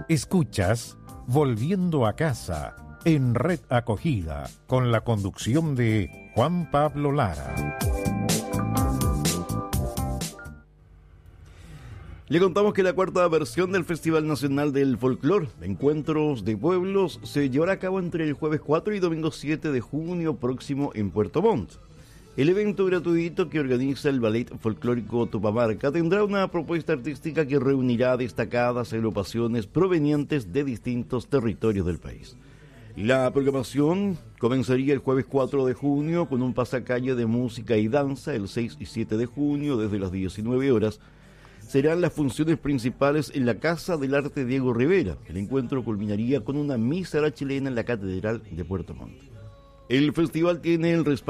Escuchas Volviendo a Casa en Red Acogida con la conducción de Juan Pablo Lara. Le contamos que la cuarta versión del Festival Nacional del Folclor, Encuentros de Pueblos, se llevará a cabo entre el jueves 4 y domingo 7 de junio próximo en Puerto Montt. El evento gratuito que organiza el Ballet Folclórico Tupamarca tendrá una propuesta artística que reunirá destacadas agrupaciones provenientes de distintos territorios del país. La programación comenzaría el jueves 4 de junio con un pasacalle de música y danza el 6 y 7 de junio desde las 19 horas. Serán las funciones principales en la Casa del Arte Diego Rivera. El encuentro culminaría con una misa a la chilena en la Catedral de Puerto Montt. El festival tiene el respaldo